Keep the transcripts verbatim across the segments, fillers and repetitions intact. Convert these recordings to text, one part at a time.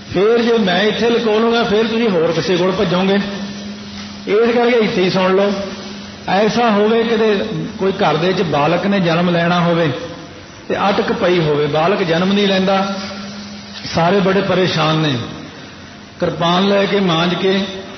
फिर जे मैं इत्थे लुको लूँगा फिर तुसीं होर किसी कोल भजोगे। इस करके इत्थे ही सुन लो। ऐसा होवे कि कोई घर दे विच बालक ने जन्म लैना होवे ते अटक पई होवे, बालक जन्म नहीं लैंदा, सारे बड़े परेशान ने। किरपान लैके मांज के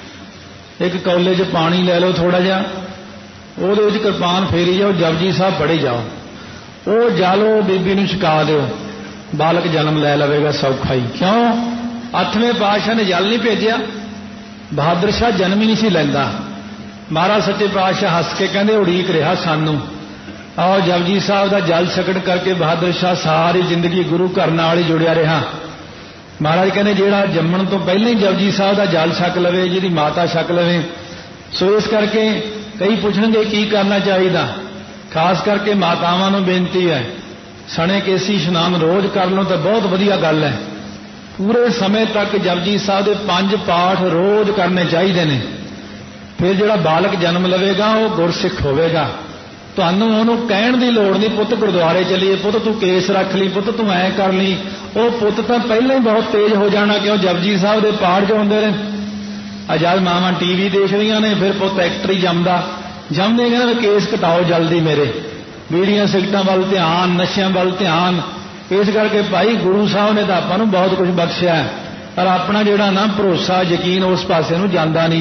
एक कौले च पानी लै लो थोड़ा जिहा, ਉਹਦੇ ਵਿੱਚ किरपान फेरी जाओ, जपजी साहब पढ़ी जाओ, ਉਹ जालो बीबी ਨੂੰ छका ਦਿਓ, बालक जन्म लै लवेगा सौखा ही। क्यों? अठवें पातशाह ने जल नहीं भेजिया, बहादुर शाह जन्म ही नहीं सी लैंदा। महाराज सच्चे पातशाह हस के कहंदे उड़ीक रहा सानू, और जपजी साहब का जल छकण करके बहादुर शाह सारी जिंदगी गुरु घर नाल ही जुड़िया रहा। महाराज कहने जिहड़ा जम्मण तो पहले ही जपजी साहब का जल छक लवे, जिहदी माता छक लवे। सो इस करके कई पुछणगे की करना चाहिए। खास करके मातावां नूं बेनती है, सणे केसी इशनान रोज कर लो तो बहुत वधिया गल है। पूरे समय तक जपजी साहब के पंज पाठ रोज करने चाहिए ने। फिर जिहड़ा बालक जन्म लवेगा वो गुरसिख होवेगा। तुहानूं उहनूं कहण दी लोड़ नहीं, पुत्त गुरुद्वारे चलीए, पुत्त तू केस रख ली, पुत्त तू ऐ कर ली। वो पुत्त तो पहले ही बहुत तेज हो जाना, क्यों? जपजी साहब के पाठ जो होंदे ने। जब मावां टीवी देख रही ने फिर पुत्त एक्टर ही जमदा, जमदे कहंदे केस कटाओ जल्दी मेरे, बीड़ियां सिगरटां वाल ध्यान, नशियां वाल ध्यान। इस करके भाई गुरु साहब ने तो आपां नूं बहुत कुछ बख्शिया है, पर अपना जिहड़ा ना भरोसा यकीन उस पासे नूं जांदा नहीं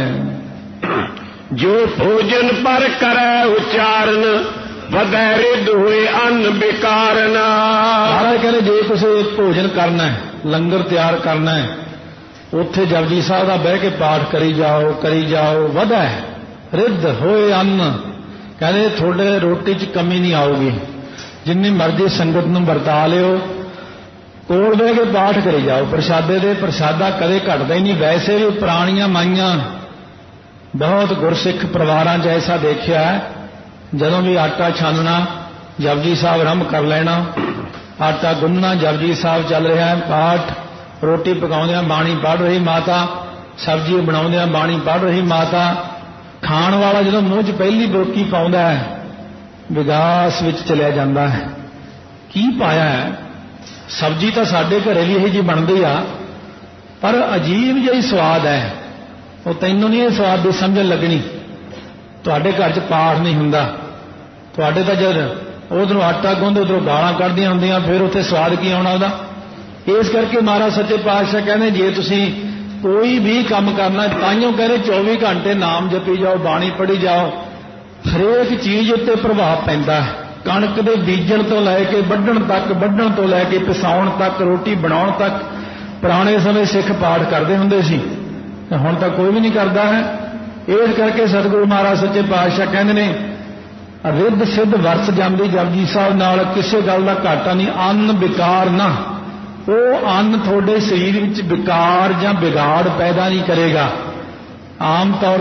है। जो भोजन पर करे उच्चारण, वधै रिद हुए अन्न बिकारन। महाराज कहते जे तुसीं भोजन करना है, लंगर तैयार करना है, उत्थे जपजी साहब का बह के पाठ करी जाओ करी जाओ, वधै रिद होए अन्न। कहते थोड़े रोटी च कमी नहीं आऊगी, जिन्नी मर्जी संगत नूं वरता लिओ, कोल बह के पाठ करी जाओ। प्रसादे दे प्रसादा कदे घटदा ही नहीं। वैसे भी पुराणियां माइयां बहुत गुरसिख परिवारां च ऐसा देखिया है, जदों भी आटा छानना जपजी साहब आरंभ कर लेना, आटा गुन्नना जपजी साहब चल रहा है, पाठ रोटी पकाउंदियां बाणी पढ़ रही माता, सब्जी बनाउंदियां बाणी पढ़ रही माता। खाण वाला जदों मूँह च पहली बोकी पाउंदा है, विगास विच चलिया जांदा है। की पाया है? सब्जी तो साडे घरे भी यही जी बनदी आ, पर अजीब जिही स्वाद है। वो तैनूं नहीं स्वाद दी समझ लगनी, तुहाडे घर च पाठ नहीं हुंदा, तुहाडे तां जद उधरों आटा गुंद उधरों गालां कढदियां हुंदियां, फिर उत्थे स्वाद की आउणा उहदा। इस करके महाराज सच्चे पातशाह कहने जे तुसीं कोई भी काम करना, ताइयों कहने चौबी घंटे नाम जपी जाओ, बाणी पढ़ी जाओ। हरेक चीज़ उत्ते प्रभाव पैंदा है। कणक दे बीजण तो लैके वढण तक, वढण तो लैके पिसाउण तक, रोटी बनाउण तक पुराने समय सिख पाठ करते हुंदे सी, हुण तां कोई भी नहीं करता है। इस करके सतगुरु महाराज सच्चे पातशाह कहंदे ने रिद्ध सिद्ध वरस जांदी जपजी साहब नाल, किसी गल दा घाटा नहीं। अन्न विकार ना, वो अन्न थोड़े शरीर विच विकार जां बिगाड़ पैदा नहीं करेगा। आम तौर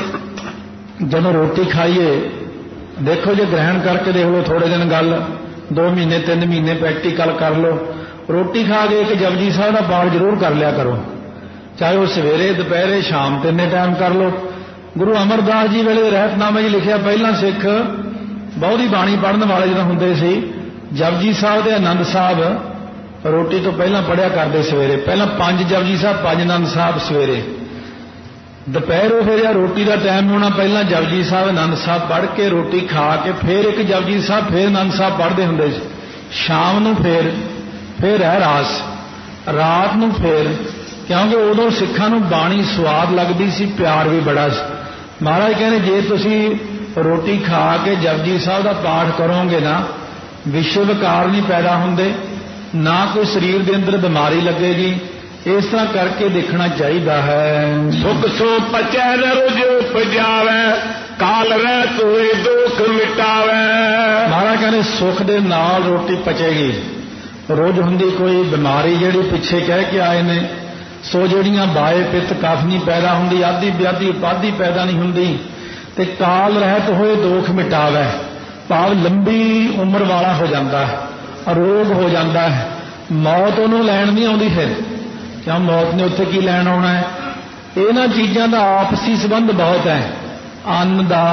पर जब रोटी खाइए, देखो जो ग्रहण करके देख लो, थोड़े दिन गल दो महीने तीन महीने प्रैक्टिकल कर लो। रोटी खा के एक जपजी साहब का पाठ जरूर कर लिया करो, चाहे वो सवेरे दोपहरे शाम तिन्ने टाइम कर लो। गुरु अमरदास जी वेले रहतनामे लिखिया, पहला सिख बहुती बाणी पढ़ने वाले जो होंदे सी, जपजी साहब के आनंद साहब रोटी तो पहला पढ़िया करते सवेरे, पहला पंज जपजी साहब, पंज आनंद साहब सवेरे। दोपहरों फिर या रोटी का टाइम होना, पहला जपजी साहब आनंद साहब पढ़ के रोटी खा के फिर एक जपजी साहब फिर आनंद साहब पढ़ते होंदे सी। शाम नूं फिर फिर रहरास, रात नूं फिर, क्योंकि उदों सिखां नूं बाणी स्वाद लगदी सी, प्यार भी बड़ा सी। महाराज कहने जे तुसीं रोटी खा के जपजी साहब का पाठ करोगे ना, विश्व विकार नहीं पैदा होंदे, ना कोई शरीर के अंदर बीमारी लगेगी। इस तरह करके देखना चाहिए है। सुख सो पचै रोज उपजावे, काल रहत हुए दुख मिटावे। महाराज कहने सुख दे नाल रोटी पचेगी, रोज हुंदी कोई बीमारी जिहड़ी पिछे कह के आए ने, सो जिहड़ियां बाए पित्त कफ नहीं पैदा हुंदी, आदि व्याधि उपाधि पैदा नहीं हुंदी, ते काल रहत होए दुख मिटावे, भाव लंबी उम्र वाला हो जाता है, रोग हो जाता है, मौत उन्होंने लैण नहीं आउंदी। फिर क्या मौत ने उत्थे की लैण आउणा है? इन्हां चीज़ां दा आपसी संबंध बहुत है, अन्न दा,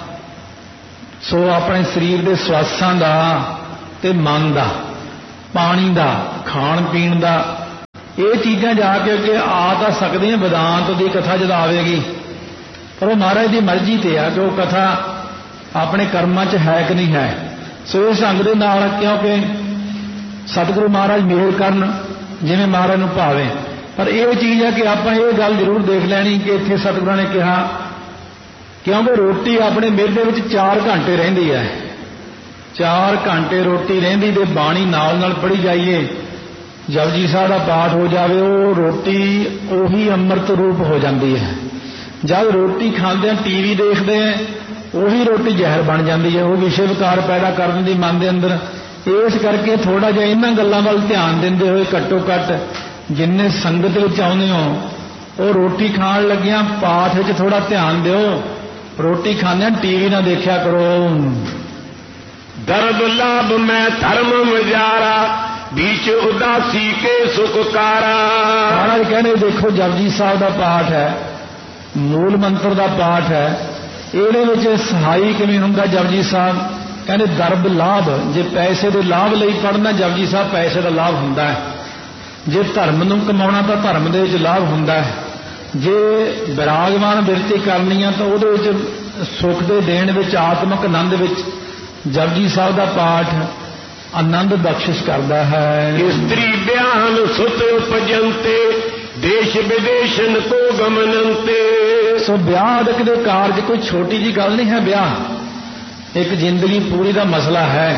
सो अपने शरीर के स्वासां दा ते मन दा, पानी दा, खाण पीण दा, ਇਹ ਚੀਜ਼ਾਂ ਜਾ ਕੇ ਅੱਗੇ ਆ ਤਾਂ ਸਕਦੀਆਂ ਵਿਦਾਂਤ ਦੀ ਕਥਾ ਜਦ ਆਵੇਗੀ, ਪਰ ਉਹ ਮਹਾਰਾਜ ਦੀ ਮਰਜ਼ੀ ਤੇ ਆ ਕਿ ਉਹ ਕਥਾ ਆਪਣੇ ਕਰਮਾਂ 'ਚ ਹੈ ਕਿ ਨਹੀਂ ਹੈ। ਸੋ ਇਸ ਢੰਗ ਦੇ ਨਾਲ, ਕਿਉਂਕਿ ਸਤਿਗੁਰੂ ਮਹਾਰਾਜ ਮਿਹਰ ਕਰਨ ਜਿਵੇਂ ਮਹਾਰਾਜ ਨੂੰ ਭਾਵੇ। ਪਰ ਇਹ ਚੀਜ਼ ਹੈ ਕਿ ਆਪਾਂ ਇਹ ਗੱਲ ਜ਼ਰੂਰ ਦੇਖ ਲੈਣੀ ਕਿ ਇੱਥੇ ਸਤਿਗੁਰਾਂ ਨੇ ਕਿਹਾ, ਕਿਉਂਕਿ ਰੋਟੀ ਆਪਣੇ ਮਿਹਦੇ ਵਿੱਚ ਚਾਰ ਘੰਟੇ ਰਹਿੰਦੀ ਹੈ, ਚਾਰ ਘੰਟੇ ਰੋਟੀ ਰਹਿੰਦੀ ਤੇ ਬਾਣੀ ਨਾਲ ਨਾਲ ਪੜ੍ਹੀ ਜਾਈਏ, ਜਪਜੀ ਸਾਹਿਬ ਦਾ ਪਾਠ ਹੋ ਜਾਵੇ, ਉਹ ਰੋਟੀ ਉਹੀ ਅੰਮ੍ਰਿਤ ਰੂਪ ਹੋ ਜਾਂਦੀ ਹੈ। ਜਦ ਰੋਟੀ ਖਾਂਦੇ ਆ, ਟੀਵੀ ਦੇਖਦੇ ਆ, ਉਹੀ ਰੋਟੀ ਜ਼ਹਿਰ ਬਣ ਜਾਂਦੀ ਹੈ, ਉਹ ਵਿਸ਼ੇ ਵਿਕਾਰ ਪੈਦਾ ਕਰ ਦਿੰਦੀ ਮਨ ਦੇ ਅੰਦਰ। ਇਸ ਕਰਕੇ ਥੋੜਾ ਜਿਹਾ ਇਹਨਾਂ ਗੱਲਾਂ ਵੱਲ ਧਿਆਨ ਦਿੰਦੇ ਹੋਏ ਘੱਟੋ ਘੱਟ ਜਿੰਨੇ ਸੰਗਤ ਵਿੱਚ ਆਉਂਦੇ ਹੋ, ਉਹ ਰੋਟੀ ਖਾਣ ਲੱਗਿਆਂ ਪਾਠ ਵਿੱਚ ਥੋੜਾ ਧਿਆਨ ਦਿਓ। ਰੋਟੀ ਖਾਂਦਿਆਂ ਟੀਵੀ ਨਾ ਦੇਖਿਆ ਕਰੋ। ਦਰਦ ਲਾਭ ਮੈਂ ਧਰਮ ਵਿਚਾਰਾ, बीच उदासी के सुखकारा। महाराज कहने देखो जपजी साहब का पाठ है, मूल मंत्र का पाठ है, ये सहाई किवें हुंदा जपजी साहब कहने दर्ब लाभ, जे पैसे के लाभ लई पढ़ना जपजी साहब पैसे का लाभ हुंदा है, जे धर्म नूं कमाउणा तां धर्म दे विच लाभ हुंदा है, जे विरागमान बिरती करनी है तो उहदे विच सुख दे देण विच आत्मक आनंद विच जपजी साहब का पाठ आनंद बख्शिश करता है। स्त्री ब्याहन सुत उपजंते, देश विदेशन को गमनंते। सो ब्याह दे कारज कोई छोटी जी गल नहीं है, ब्याह एक जिंदगी पूरी का मसला है।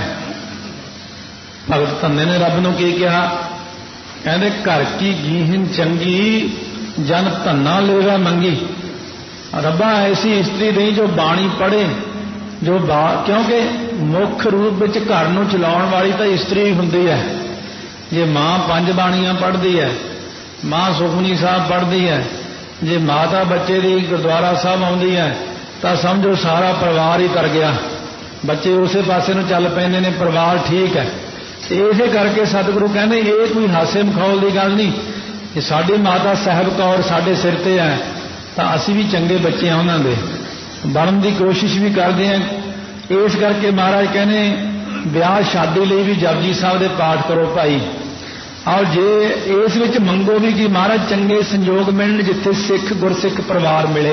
भगत धन्ने ने रब नूं की कहा, कहंदे घर की गीहन चंगी जन धन्ना लेवा मंगी। रब्बा ऐसी स्त्री नहीं जो बाणी पढ़े, जो बा क्योंकि मुख रूप विच घर नूं चलाउण वाली तो इस्त्री हुंदी है। जे मां पंज बाणियां पढ़दी है, मां सुखमनी साहब पढ़दी है, जे माता बच्चे दी गुरुद्वारा साहब आउंदी है तो समझो सारा परिवार ही तर गया, बच्चे उसे पासे नूं चल पैंदे ने, परिवार ठीक है। इसे करके सतगुरु कहने ये कोई हासे मखौल की गल नहीं कि साडी माता साहब कौर साडे सिर ते है तो असीं भी चंगे बच्चे हैं, उन्हां दे बनन की कोशिश भी करते हैं। इस करके महाराज कहने ब्याह शादी लिए भी जपजी साहब के पाठ करो भाई। और जे इस विच मंगो भी कि महाराज चंगे संयोग मिलन, जिथे सिख गुरसिख परिवार मिले।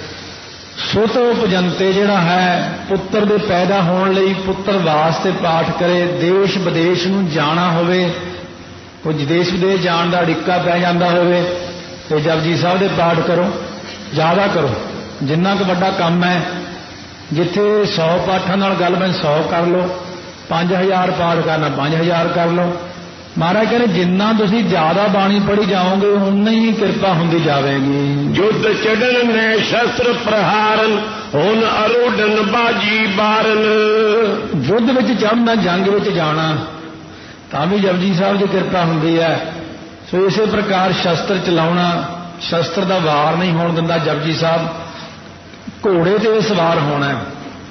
सुत उपजंते जिहड़ा है पुत्र दे पैदा होने लई पुत्र वास्ते पाठ करे, देश विदेश नूं जाना होवे, कोई देश विदेश जाण दा डिक्का पै जांदा होवे ते जपजी साहब दे पाठ करो, ज़्यादा करो, जिन्ना क वड्डा काम है। जिथे सौ पाठां नाल गल बन सौ कर लो, पांच हजार पाठ करना पांच हजार कर लो। महाराज कहने जिन्ना तुसीं ज्यादा बाणी पढ़ी जाओगे उन्नी ही कृपा हुंदी जावेगी। युद्ध चढ़न ने शस्त्र प्रहारन, हुन अरोडन बाजी बारन। युद्ध विच चढ़ना, जंग विच जाना तां भी जपजी साहब की कृपा हुंदी है। सो इसे प्रकार शस्त्र चलाउणा, शस्त्र दा वार नहीं होण दिंदा जपजी साहब। घोड़े ते सवार होना है,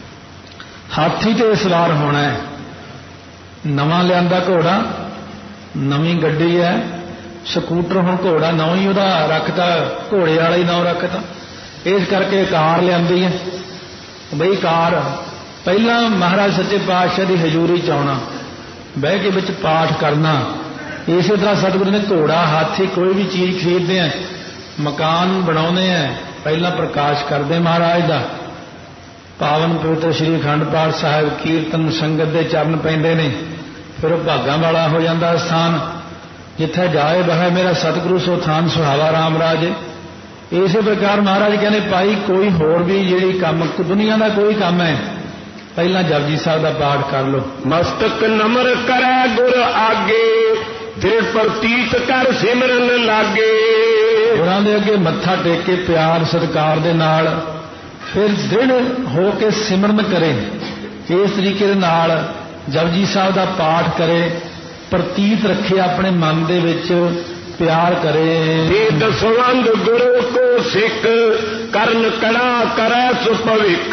हाथी ते सवार होना है, नवां लियांदा घोड़ा, नवीं गड्डी है, स्कूटर हुण घोड़ा नौ ही उहदा रखता, घोड़े वाला ही नाम रखता। इस करके कार लियांदी है बई कार। पहला महाराज सच्चे पातशाह की हजूरी च आउणा, बह के विच पाठ करना। इस तरह सतगुरु ने घोड़ा हाथी कोई भी चीज़ खरीदते हैं, मकान बनाउंदे हैं, पहला प्रकाश करते महाराज का। पावन पवित्र श्री अखंड पाठ साहिब कीर्तन संगत के चरण पैंदे ने, फिर भागां वाला हो जाता स्थान। जिथे जाए बह मेरा सतगुरु सो थान सुहावा राम राज। इस प्रकार महाराज कहने भाई कोई होर भी जिहड़ी काम दुनिया का कोई काम है, पहला जपजी साहब का पाठ कर लो। मस्तक नमर करे गुर आगे, दृढ़ प्रतीत कर सिमरन लागे। गुरां दे अगे मत्था टेक के प्यार सत्कार दे नाल फिर दृढ़ हो के सिमरन करे। इस तरीके दे नाल जपजी साहब का पाठ करे, प्रतीत रखे अपने मन दे विच, प्यार करे। दसवंध गुरु को सिख, करन कड़ा करे सुभविख।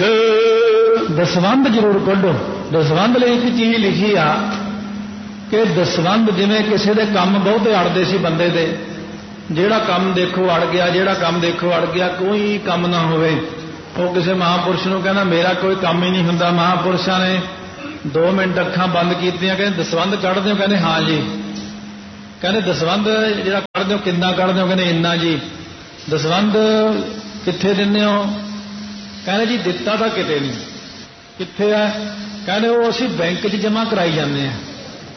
दसवंध जरूर कढो। दसवंध लिए एक चीज लिखी आ कि दसवंध जिवें किसी दे काम बहुते अड़दे सी बंदे दे, जेड़ा काम देखो अड़ गया, जेड़ा काम देखो अड़ गया, कोई काम ना होवे। वो किसी महापुरुष नूं कहना मेरा कोई काम ही नहीं हुंदा। महापुरुषां ने दो मिनट अखां बंद कीतियां, कहंदे दसवंध कढ़दे हो? कहंदे हाँ जी। ਕਹਿੰਦੇ ਦਸਵੰਧ ਜਿਹੜਾ ਕੱਢਦੇ ਹੋ ਕਿੰਨਾ ਕੱਢਦੇ ਹੋ? ਕਹਿੰਦੇ ਇੰਨਾ ਜੀ। ਦਸਵੰਧ ਕਿੱਥੇ ਦਿੰਦੇ ਹੋ? ਕਹਿੰਦੇ ਜੀ ਦਿੱਤਾ ਤਾਂ ਕਿਤੇ ਨਹੀਂ। ਕਿੱਥੇ ਹੈ? ਕਹਿੰਦੇ ਉਹ ਅਸੀਂ ਬੈਂਕ 'ਚ ਜਮ੍ਹਾਂ ਕਰਾਈ ਜਾਂਦੇ ਹਾਂ।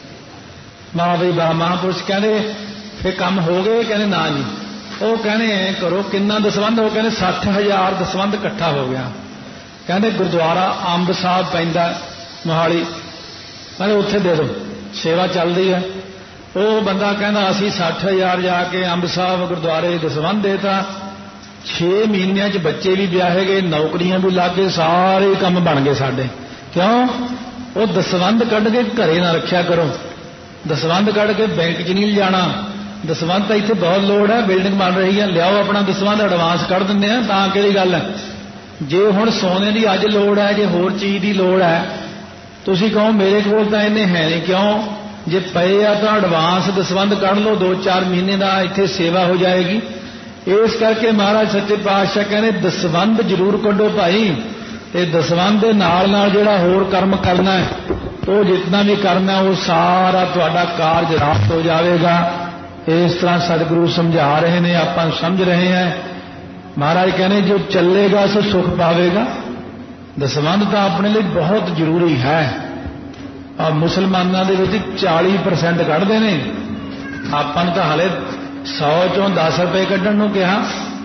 ਮਾਂ ਬਈ ਬਾ ਮਹਾਂਪੁਰਸ਼ ਕਹਿੰਦੇ ਫਿਰ ਕੰਮ ਹੋ ਗਏ? ਕਹਿੰਦੇ ਨਾ ਜੀ। ਉਹ ਕਹਿੰਦੇ ਐ ਕਰੋ, ਕਿੰਨਾ ਦਸਵੰਧ ਹੋ? ਕਹਿੰਦੇ ਸੱਠ ਹਜ਼ਾਰ ਦਸਵੰਧ ਇਕੱਠਾ ਹੋ ਗਿਆ। ਕਹਿੰਦੇ ਗੁਰਦੁਆਰਾ ਅੰਬ ਸਾਹਿਬ ਪੈਂਦਾ ਮੋਹਾਲੀ, ਕਹਿੰਦੇ ਉੱਥੇ ਦੇ ਦਿਓ, ਸੇਵਾ ਚੱਲਦੀ ਹੈ। ਉਹ ਬੰਦਾ ਕਹਿੰਦਾ ਅਸੀਂ ਸੱਠ ਹਜ਼ਾਰ ਜਾ ਕੇ ਅੰਬ ਸਾਹਿਬ ਗੁਰਦੁਆਰੇ ਦਸਵੰਧ ਦੇਤਾ। ਛੇ ਮਹੀਨਿਆਂ 'ਚ ਬੱਚੇ ਵੀ ਵਿਆਹੇ ਗਏ, ਨੌਕਰੀਆਂ ਵੀ ਲੱਗ ਗਏ, ਸਾਰੇ ਕੰਮ ਬਣ ਗਏ ਸਾਡੇ। ਕਿਉਂ? ਉਹ ਦਸਵੰਧ ਕੱਢ ਕੇ ਘਰੇ ਨਾ ਰੱਖਿਆ ਕਰੋ, ਦਸਵੰਧ ਕੱਢ ਕੇ ਬੈਂਕ 'ਚ ਨਹੀਂ ਲਿਜਾਣਾ। ਦਸਵੰਧ ਤਾਂ ਇੱਥੇ ਬਹੁਤ ਲੋੜ ਹੈ, ਬਿਲਡਿੰਗ ਬਣ ਰਹੀ ਹੈ, ਲਿਆਓ ਆਪਣਾ ਦਸਵੰਧ, ਐਡਵਾਂਸ ਕੱਢ ਦਿੰਦੇ ਆ, ਤਾਂ ਕਿਹੜੀ ਗੱਲ ਹੈ। ਜੇ ਹੁਣ ਸੋਨੇ ਦੀ ਅੱਜ ਲੋੜ ਹੈ, ਜੇ ਹੋਰ ਚੀਜ਼ ਦੀ ਲੋੜ ਹੈ, ਤੁਸੀਂ ਕਹੋ ਮੇਰੇ ਕੋਲ ਤਾਂ ਇੰਨੇ ਹੈ ਨਹੀਂ, ਕਿਉਂ? ਜੇ ਪਏ ਆ ਤਾਂ ਐਡਵਾਂਸ ਦਸਵੰਧ ਕੱਢ ਲਓ, ਦੋ ਚਾਰ ਮਹੀਨੇ ਦਾ ਇੱਥੇ ਸੇਵਾ ਹੋ ਜਾਏਗੀ। ਇਸ ਕਰਕੇ ਮਹਾਰਾਜ ਸੱਚੇ ਪਾਤਸ਼ਾਹ ਕਹਿੰਦੇ ਦਸਵੰਧ ਜ਼ਰੂਰ ਕੱਢੋ ਭਾਈ, ਤੇ ਦਸਵੰਧ ਦੇ ਨਾਲ ਨਾਲ ਜਿਹੜਾ ਹੋਰ ਕਰਮ ਕਰਨਾ ਹੈ, ਉਹ ਜਿਤਨਾ ਵੀ ਕਰਨਾ ਉਹ ਸਾਰਾ ਤੁਹਾਡਾ ਕਾਰਜ ਰਾਸ ਹੋ ਜਾਵੇਗਾ। ਇਸ ਤਰ੍ਹਾਂ ਸਤਿਗੁਰੂ ਸਮਝਾ ਰਹੇ ਨੇ, ਆਪਾਂ ਸਮਝ ਰਹੇ ਹਾਂ। ਮਹਾਰਾਜ ਕਹਿੰਦੇ ਜੋ ਚੱਲੇਗਾ ਸੋ ਸੁਖ ਪਾਵੇਗਾ। ਦਸਵੰਧ ਤਾਂ ਆਪਣੇ ਲਈ ਬਹੁਤ ਜ਼ਰੂਰੀ ਹੈ। ਆ ਮੁਸਲਮਾਨਾਂ ਦੇ ਵਿੱਚ ਚਾਲੀ ਪਰਸੈਂਟ ਕੱਢਦੇ ਨੇ, ਆਪਾਂ ਨੂੰ ਤਾਂ ਹਾਲੇ ਸੌ ਚੋਂ ਦਸ ਰੁਪਏ ਕੱਢਣ ਨੂੰ ਕਿਹਾ।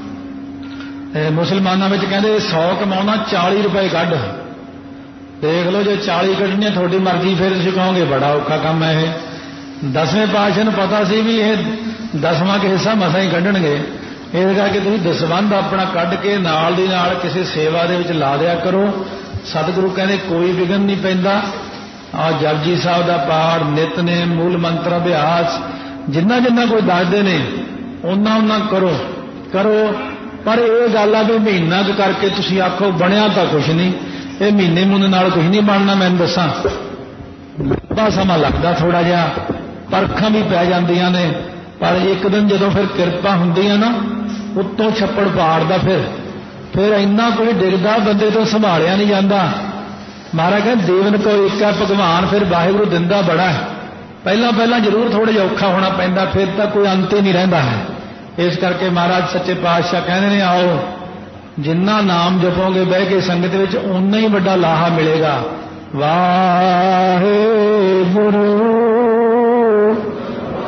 ਮੁਸਲਮਾਨਾਂ ਵਿੱਚ ਕਹਿੰਦੇ ਸੌ ਕਮਾਉਣਾ ਚਾਲੀ ਰੁਪਏ ਕੱਢ। ਦੇਖ ਲਓ, ਜੇ ਚਾਲੀ ਕੱਢਣੀ ਤੁਹਾਡੀ ਮਰਜ਼ੀ, ਫਿਰ ਤੁਸੀਂ ਕਹੋਗੇ ਬੜਾ ਔਖਾ ਕੰਮ ਹੈ ਇਹ। ਦਸਵੇਂ ਪਾਤਸ਼ਾਹ ਨੂੰ ਪਤਾ ਸੀ ਵੀ ਇਹ ਦਸਵਾਂ ਕੁ ਹਿੱਸਾ ਮਸਾਂ ਹੀ ਕੱਢਣਗੇ, ਇਸ ਕਰਕੇ ਤੁਸੀਂ ਦਸਵੰਧ ਆਪਣਾ ਕੱਢ ਕੇ ਨਾਲ ਦੀ ਨਾਲ ਕਿਸੇ ਸੇਵਾ ਦੇ ਵਿੱਚ ਲਾ ਦਿਆ ਕਰੋ। ਸਤਿਗੁਰੂ ਕਹਿੰਦੇ ਕੋਈ ਵਿਘਨ ਨਹੀਂ ਪੈਂਦਾ। ਆ ਜਪਜੀ ਸਾਹਿਬ ਦਾ ਪਾਠ, ਨਿਤਨੇਮ, ਮੂਲ ਮੰਤਰ ਅਭਿਆਸ, ਜਿੰਨਾ ਜਿੰਨਾ ਕੋਈ ਦੱਸਦੇ ਨੇ ਉਹਨਾਂ ਉਹਨਾਂ ਕਰੋ ਕਰੋ ਪਰ ਇਹ ਗੱਲ ਆ ਵੀ ਮਹੀਨਾ ਕੁ ਕਰਕੇ ਤੁਸੀਂ ਆਖੋ ਬਣਿਆ ਤਾਂ ਕੁਛ ਨਹੀਂ। ਇਹ ਮਹੀਨੇ ਮੂਨੇ ਨਾਲ ਕੁਛ ਨਹੀਂ ਬਣਨਾ। ਮੈਨੂੰ ਦੱਸਾਂ, ਲੰਬਾ ਸਮਾਂ ਲੱਗਦਾ, ਥੋੜਾ ਜਿਹਾ ਪਰਖਾਂ ਵੀ ਪੈ ਜਾਂਦੀਆਂ ਨੇ, ਪਰ ਇੱਕ ਦਿਨ ਜਦੋਂ ਫਿਰ ਕਿਰਪਾ ਹੁੰਦੀ ਹੈ ਨਾ, ਉੱਤੋਂ ਛੱਪੜ ਪਾੜਦਾ, ਫਿਰ ਫਿਰ ਇੰਨਾ ਕੋਈ ਡਿੱਗਦਾ ਬੰਦੇ ਤੋਂ ਸੰਭਾਲਿਆ ਨਹੀਂ ਜਾਂਦਾ। ਮਹਾਰਾਜ ਕਹਿੰਦੇ ਦੇਵਨ ਕੋ ਇੱਕ ਹੈ ਭਗਵਾਨ, ਫਿਰ ਵਾਹਿਗੁਰੂ ਦਿੰਦਾ ਬੜਾ ਹੈ। ਪਹਿਲਾਂ ਪਹਿਲਾਂ ਜ਼ਰੂਰ ਥੋੜਾ ਜਿਹਾ ਔਖਾ ਹੋਣਾ ਪੈਂਦਾ, ਫਿਰ ਤਾਂ ਕੋਈ ਅੰਤ ਹੀ ਨਹੀਂ ਰਹਿੰਦਾ ਹੈ। ਇਸ ਕਰਕੇ ਮਹਾਰਾਜ ਸੱਚੇ ਪਾਤਸ਼ਾਹ ਕਹਿੰਦੇ ਨੇ ਆਓ ਜਿੰਨਾ ਨਾਮ ਜਪੋਗੇ ਬਹਿ ਕੇ ਸੰਗਤ ਵਿੱਚ, ਓਨਾ ਹੀ ਵੱਡਾ ਲਾਹਾ ਮਿਲੇਗਾ। ਵਾਹਿਗੁਰੂ